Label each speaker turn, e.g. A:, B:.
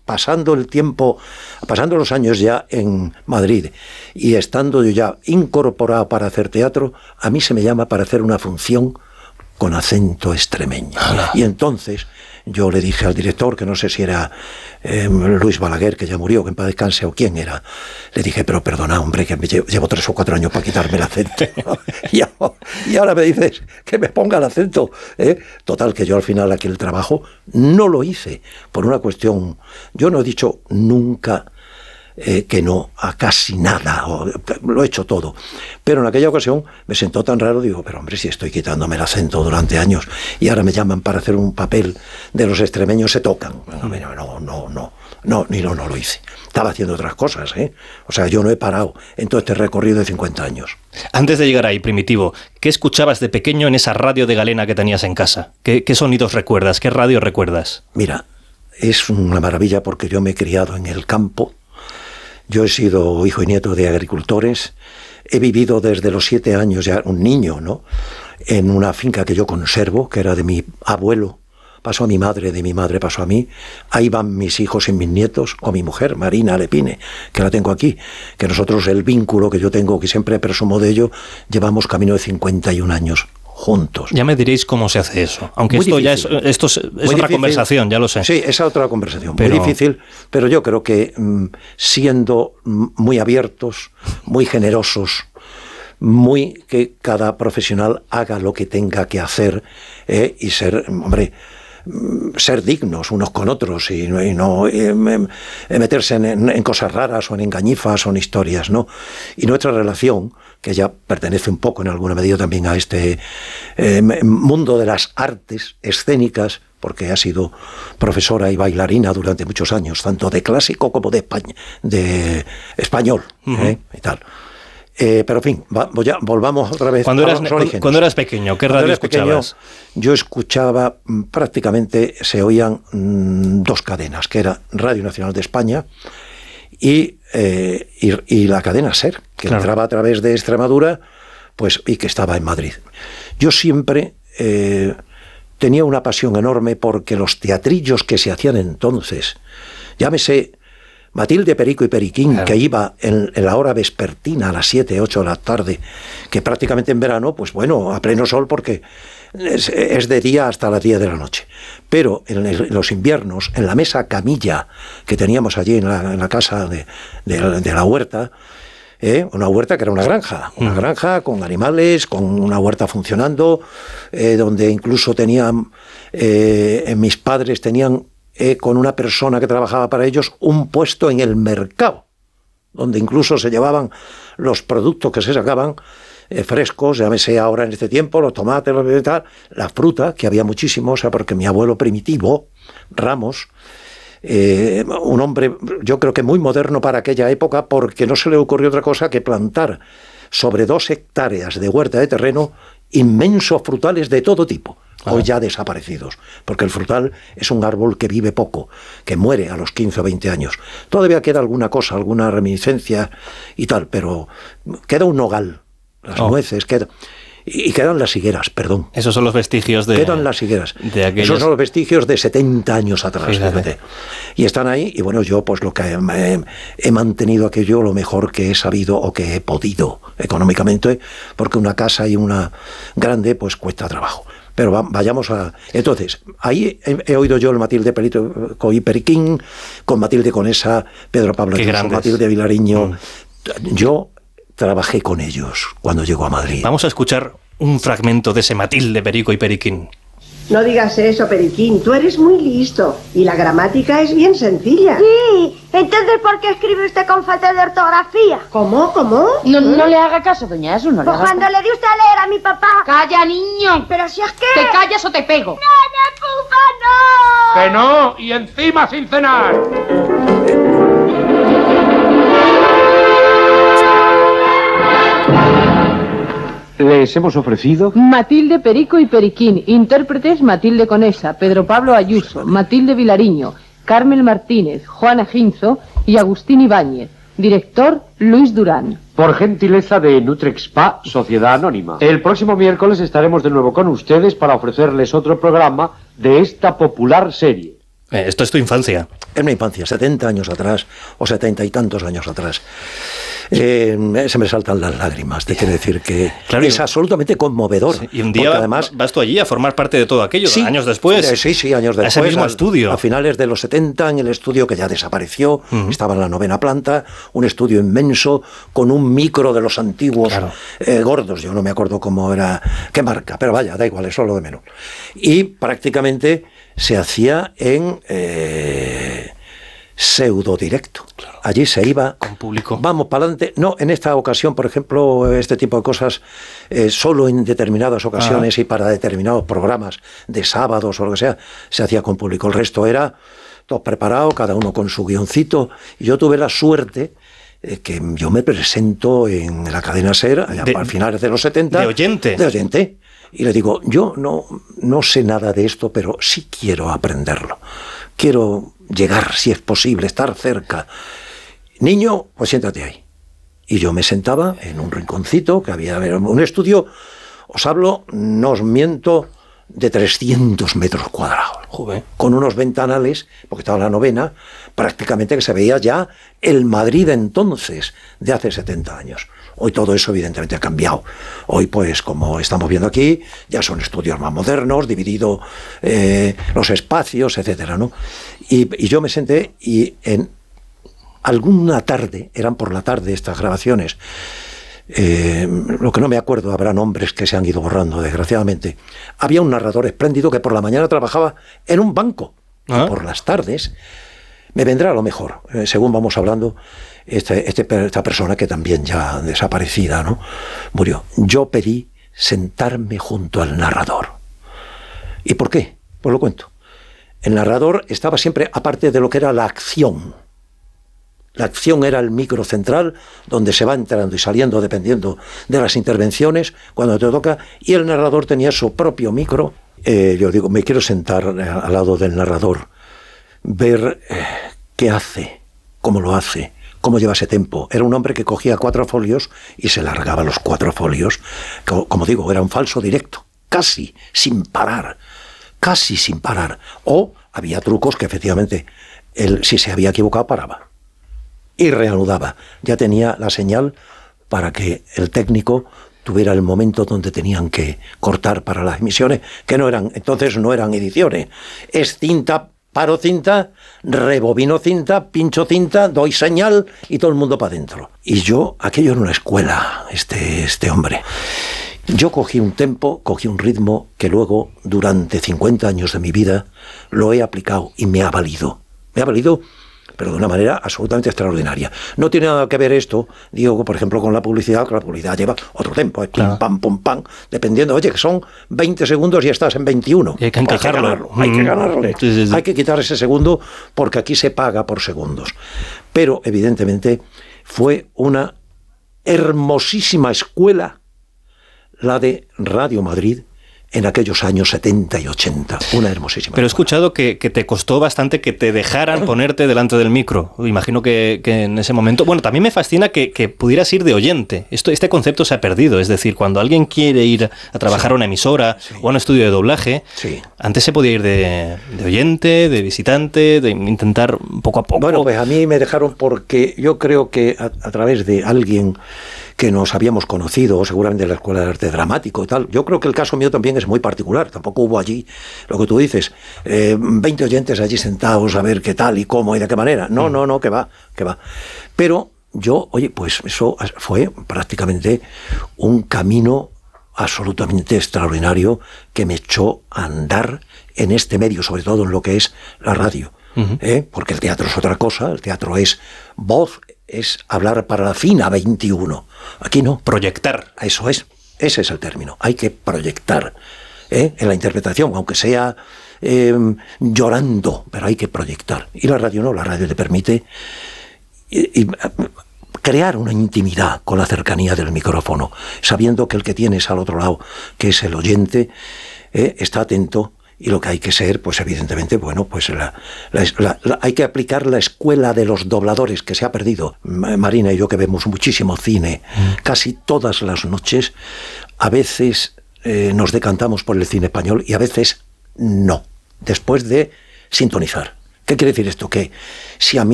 A: pasando el tiempo, pasando los años ya en Madrid y estando yo ya incorporado para hacer teatro, a mí se me llama para hacer una función con acento extremeño. Y entonces yo le dije al director, que no sé si era Luis Balaguer, que ya murió, que en paz descanse, o quién era, le dije, pero perdona, hombre, que llevo 3 o 4 años para quitarme el acento. y ahora me dices que me ponga el acento. Total, que yo al final aquel trabajo no lo hice, por una cuestión, yo no he dicho nunca que no a casi nada, lo he hecho todo, pero en aquella ocasión me sentó tan raro, digo, pero hombre, si estoy quitándome el acento durante años y ahora me llaman para hacer un papel de los extremeños, se tocan. No lo hice, estaba haciendo otras cosas, o sea, yo no he parado en todo este recorrido de 50 años.
B: Antes de llegar ahí, Primitivo, ¿qué escuchabas de pequeño en esa radio de galena que tenías en casa? ¿Qué sonidos recuerdas? ¿Qué radio recuerdas?
A: Mira, es una maravilla porque yo me he criado en el campo. Yo he sido hijo y nieto de agricultores, he vivido desde los 7 años, ya un niño, ¿no?, en una finca que yo conservo, que era de mi abuelo, pasó a mi madre, de mi madre pasó a mí, ahí van mis hijos y mis nietos, o mi mujer, Marina Lepine, que la tengo aquí, que nosotros el vínculo que yo tengo, que siempre presumo de ello, llevamos camino de 51 años juntos.
B: Ya me diréis cómo se hace eso, aunque esto es otra conversación, ya lo sé.
A: Sí, es otra conversación, muy difícil, pero yo creo que siendo muy abiertos, muy generosos, que cada profesional haga lo que tenga que hacer y ser, hombre, ser dignos unos con otros y no meterse en cosas raras o en engañifas o en historias, ¿no? Y nuestra relación, que ya pertenece un poco en alguna medida también a este mundo de las artes escénicas, porque ha sido profesora y bailarina durante muchos años, tanto de clásico como de español, y tal. Pero en fin, volvamos otra vez a los orígenes.
B: Cuando eras pequeño, ¿qué radio escuchabas?
A: Pequeño, yo escuchaba, prácticamente se oían 2 cadenas, que era Radio Nacional de España y la cadena SER, que entraba a través de Extremadura, pues, y que estaba en Madrid. Yo siempre tenía una pasión enorme porque los teatrillos que se hacían entonces, llámese Matilde, Perico y Periquín, que iba en la hora vespertina a las 7, 8 de la tarde, que prácticamente en verano, pues bueno, a pleno sol, porque es de día hasta las 10 de la noche. Pero en los inviernos, en la mesa camilla que teníamos allí en la casa de la huerta, una huerta que era una granja con animales, con una huerta funcionando, donde incluso tenían, mis padres tenían con una persona que trabajaba para ellos un puesto en el mercado, donde incluso se llevaban los productos que se sacaban frescos, llámese ahora en este tiempo, los tomates, la fruta, que había muchísimo, o sea, porque mi abuelo Primitivo Ramos, un hombre, yo creo que muy moderno para aquella época, porque no se le ocurrió otra cosa que plantar sobre 2 hectáreas de huerta de terreno inmensos frutales de todo tipo, hoy ya desaparecidos, porque el frutal es un árbol que vive poco, que muere a los 15 o 20 años. Todavía queda alguna cosa, alguna reminiscencia y tal, pero queda un nogal, las nueces, y quedan las higueras, perdón.
B: Esos son los vestigios de...
A: Quedan las higueras. Esos son los vestigios de 70 años atrás, fíjate. Y están ahí, y bueno, yo pues lo que he mantenido aquello lo mejor que he sabido o que he podido económicamente, porque una casa y una grande pues cuesta trabajo. Pero vayamos a... Entonces, ahí he oído yo el Matilde Perico y Periquín, con Matilde Conesa, Pedro Pablo Ayuso, Matilde Vilariño. Yo trabajé con ellos cuando llegó a Madrid.
B: Vamos a escuchar un fragmento de ese Matilde, Perico y Periquín.
C: No digas eso, Periquín, tú eres muy listo y la gramática es bien sencilla.
D: Sí, entonces ¿por qué escribe usted con falta de ortografía?
C: ¿Cómo?
E: No le haga caso, doña Jesús, no le haga caso.
D: Cuando le dio usted a leer a mi papá...
E: ¡Calla, niño!
D: Pero si es que...
E: ¿Te callas o te pego?
D: ¡No,
F: ¡Que no! ¡Y encima sin cenar!
G: Les hemos ofrecido...
H: Matilde, Perico y Periquín. Intérpretes: Matilde Conesa, Pedro Pablo Ayuso, Matilde Vilariño, Carmen Martínez, Juana Ginzo y Agustín Ibáñez. Director: Luis Durán.
G: Por gentileza de Nutrexpa, Sociedad Anónima. El próximo miércoles estaremos de nuevo con ustedes para ofrecerles otro programa de esta popular serie.
B: Esto es tu infancia.
A: Es mi infancia, 70 años atrás, o 70 y tantos años atrás. Se me saltan las lágrimas. Te quiero decir que es absolutamente conmovedor.
B: Sí, y un día además vas tú allí a formar parte de todo aquello, sí, años después.
A: Sí, años después.
B: A ese mismo estudio.
A: A finales de los 70, en el estudio que ya desapareció, estaba en la 9ª planta, un estudio inmenso, con un micro de los antiguos, gordos. Yo no me acuerdo cómo era, qué marca, pero vaya, da igual, eso es lo de menos. Y prácticamente se hacía en pseudo directo. Claro. Allí se iba
B: con público.
A: Vamos para adelante. No, en esta ocasión, por ejemplo, este tipo de cosas, solo en determinadas ocasiones y para determinados programas de sábados o lo que sea, se hacía con público. El resto era todo preparado, cada uno con su guioncito. Y yo tuve la suerte que yo me presento en la cadena SER allá a finales de los 70.
B: De oyente.
A: De oyente. Y le digo, yo no sé nada de esto, pero sí quiero aprenderlo. Quiero llegar, si es posible, estar cerca. Niño, pues siéntate ahí. Y yo me sentaba en un rinconcito, que había un estudio, os hablo, no os miento, de 300 metros cuadrados.
B: Joder.
A: Con unos ventanales, porque estaba la 9ª, prácticamente que se veía ya el Madrid entonces, de hace 70 años. Hoy todo eso evidentemente ha cambiado. Hoy, pues, como estamos viendo aquí, ya son estudios más modernos, dividido los espacios, etcétera, ¿no? Y yo me senté y en alguna tarde, eran por la tarde estas grabaciones, lo que no me acuerdo, habrá nombres que se han ido borrando, desgraciadamente. Había un narrador espléndido que por la mañana trabajaba en un banco. Y por las tardes me vendrá a lo mejor, según vamos hablando, esta persona que también ya desaparecida, ¿no? Murió. Yo pedí sentarme junto al narrador. ¿Y por qué? Pues lo cuento. El narrador estaba siempre aparte de lo que era la acción. La acción era el micro central, donde se va entrando y saliendo dependiendo de las intervenciones, cuando te toca, y el narrador tenía su propio micro. Yo digo, me quiero sentar al lado del narrador, ver qué hace, cómo lo hace, cómo lleva ese tempo. Era un hombre que cogía 4 folios y se largaba los 4 folios. Como digo, era un falso directo, casi sin parar. O había trucos que efectivamente, él, si se había equivocado, paraba y reanudaba. Ya tenía la señal para que el técnico tuviera el momento donde tenían que cortar para las emisiones, que entonces no eran ediciones. Es cinta, paro cinta, rebobino cinta, pincho cinta, doy señal y todo el mundo para adentro. Y yo, aquello era una escuela, este hombre. Yo cogí un tempo, cogí un ritmo que luego, durante 50 años de mi vida, lo he aplicado y me ha valido. Me ha valido, pero de una manera absolutamente extraordinaria. No tiene nada que ver esto, digo, por ejemplo, con la publicidad, que la publicidad lleva otro tempo, pim, pam, pum, pam, dependiendo, oye, que son 20 segundos y estás en 21.
B: Y hay que encajarlo.
A: Hay que ganarle.
B: Sí.
A: Hay que quitar ese segundo, porque aquí se paga por segundos. Pero, evidentemente, fue una hermosísima escuela la de Radio Madrid en aquellos años 70 y 80. Una hermosísima.
B: Pero he escuchado que te costó bastante que te dejaran ponerte delante del micro. Imagino que en ese momento... Bueno, también me fascina que pudieras ir de oyente. Este concepto se ha perdido. Es decir, cuando alguien quiere ir a trabajar a una emisora o a un estudio de doblaje, antes se podía ir de oyente, de visitante, de intentar poco a poco...
A: Bueno, pues a mí me dejaron porque yo creo que a través de alguien que nos habíamos conocido, seguramente en la Escuela de Arte Dramático y tal. Yo creo que el caso mío también es muy particular. Tampoco hubo allí, lo que tú dices, 20 oyentes allí sentados a ver qué tal y cómo y de qué manera. No, que va. Pero yo, oye, pues eso fue prácticamente un camino absolutamente extraordinario que me echó a andar en este medio, sobre todo en lo que es la radio. Porque el teatro es otra cosa, el teatro es voz, es hablar para la fina 21. Aquí no.
B: Proyectar.
A: Eso es. Ese es el término. Hay que proyectar en la interpretación, aunque sea llorando, pero hay que proyectar. Y la radio no. La radio te permite crear una intimidad con la cercanía del micrófono, sabiendo que el que tienes al otro lado, que es el oyente, está atento. Y lo que hay que ser, pues evidentemente, bueno, pues hay que aplicar la escuela de los dobladores que se ha perdido. Marina y yo, que vemos muchísimo cine, casi todas las noches, a veces nos decantamos por el cine español y a veces no, después de sintonizar. ¿Qué quiere decir esto? Que si a mí